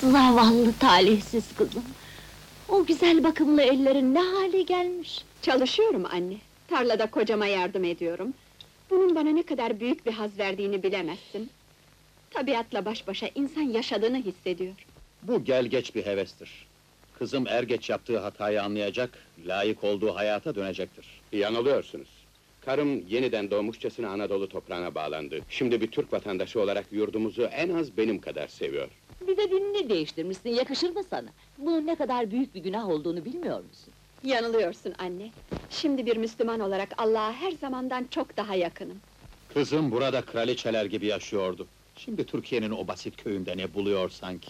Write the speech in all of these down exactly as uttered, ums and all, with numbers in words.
Zavallı talihsiz kızım! O güzel bakımlı ellerin ne hale gelmiş! Çalışıyorum anne, tarlada kocama yardım ediyorum. Bunun bana ne kadar büyük bir haz verdiğini bilemezsin. Tabiatla baş başa insan yaşadığını hissediyor. Bu gel geç bir hevestir. Kızım er geç yaptığı hatayı anlayacak, layık olduğu hayata dönecektir. Yanılıyorsunuz. Karım yeniden doğmuşçasına Anadolu toprağına bağlandı. Şimdi bir Türk vatandaşı olarak yurdumuzu en az benim kadar seviyor. Bir de dinini değiştirmişsin, yakışır mı sana? Bunun ne kadar büyük bir günah olduğunu bilmiyor musun? Yanılıyorsun anne. Şimdi bir Müslüman olarak Allah'a her zamandan çok daha yakınım. Kızım burada kraliçeler gibi yaşıyordu. Şimdi Türkiye'nin o basit köyünde ne buluyor sanki?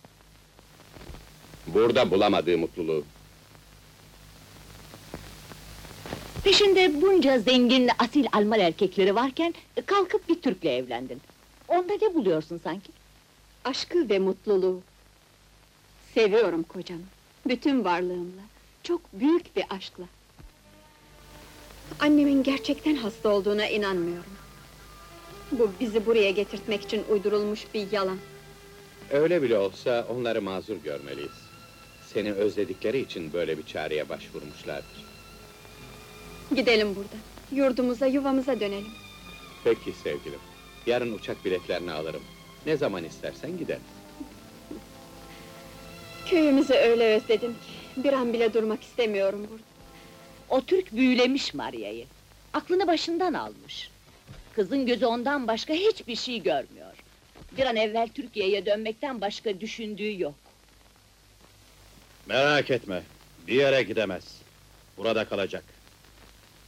Burada bulamadığı mutluluğu. Peşinde bunca zengin, asil Alman erkekleri varken, kalkıp bir Türk'le evlendin. Onda ne buluyorsun sanki? Aşkı ve mutluluğu. Seviyorum kocamı, bütün varlığımla. Çok büyük bir aşkla. Annemin gerçekten hasta olduğuna inanmıyorum. Bu bizi buraya getirtmek için uydurulmuş bir yalan. Öyle bile olsa onları mazur görmeliyiz. Seni özledikleri için böyle bir çareye başvurmuşlardır. Gidelim buradan, yurdumuza, yuvamıza dönelim. Peki sevgilim, yarın uçak biletlerini alırım. Ne zaman istersen gideriz. Köyümüzü öyle özledim ki, bir an bile durmak istemiyorum burada. O Türk büyülemiş Maria'yı. Aklını başından almış. Kızın gözü ondan başka hiçbir şey görmüyor. Bir an evvel Türkiye'ye dönmekten başka düşündüğü yok. Merak etme, bir yere gidemez. Burada kalacak.